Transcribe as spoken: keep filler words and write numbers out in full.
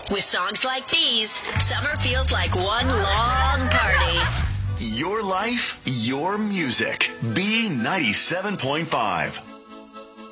With songs like these, summer feels like one long party. Your life, your music. B ninety-seven point five.